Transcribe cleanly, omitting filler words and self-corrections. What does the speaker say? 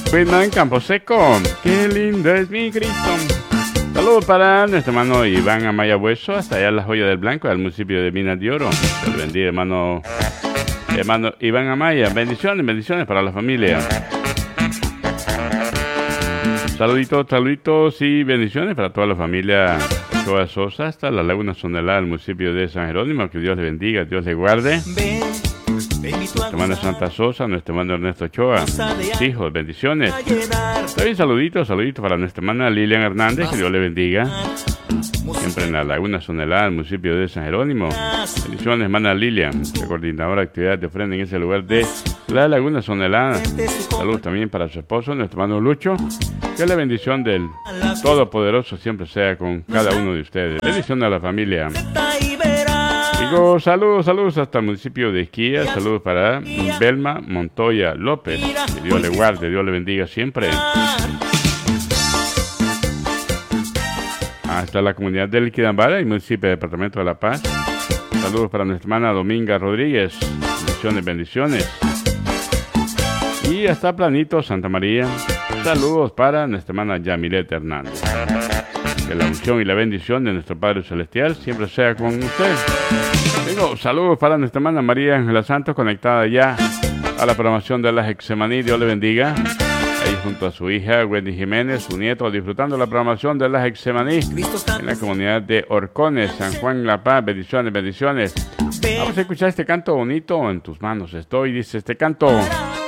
Whitman Campo Seco. Qué lindo es mi Cristo. Saludos para nuestro hermano Iván Amaya Hueso, hasta allá en la Joya del Blanco, del municipio de Minas de Oro. Dios bendiga, hermano Iván Amaya. Bendiciones para la familia. Saluditos y bendiciones para toda la familia Ochoa Sosa, hasta la Laguna Sonelá, del municipio de San Jerónimo. Que Dios le bendiga, Dios le guarde. Nuestra hermana Santa Sosa, nuestro hermano Ernesto Ochoa, sus hijos, bendiciones. También saluditos para nuestra hermana Lilian Hernández, que Dios le bendiga. Siempre en la Laguna Sonelá, el municipio de San Jerónimo. Bendiciones, hermana Lilian, la coordinadora de actividades de ofrenda en ese lugar de la Laguna Sonelá. Saludos también para su esposo, nuestro hermano Lucho. Que la bendición del Todopoderoso siempre sea con cada uno de ustedes. Bendición a la familia. Digo, saludos hasta el municipio de Esquía. Saludos para Belma Montoya López. Que Dios le guarde, Dios le bendiga siempre. Hasta la comunidad de Liquidambara y municipio de Departamento de La Paz. Saludos para nuestra hermana Dominga Rodríguez. Bendiciones. Y hasta Planito, Santa María. Saludos para nuestra hermana Yamilet Hernández. Que la unción y la bendición de nuestro Padre Celestial siempre sea con usted. Tengo saludos para nuestra hermana María Ángela Santos, conectada ya a la programación de la Getsemaní. Dios le bendiga. Ahí junto a su hija Wendy Jiménez, su nieto, disfrutando la programación de la Getsemaní en la comunidad de Horcones, San Juan La Paz. Bendiciones. Vamos a escuchar este canto bonito. En tus manos estoy, dice este canto.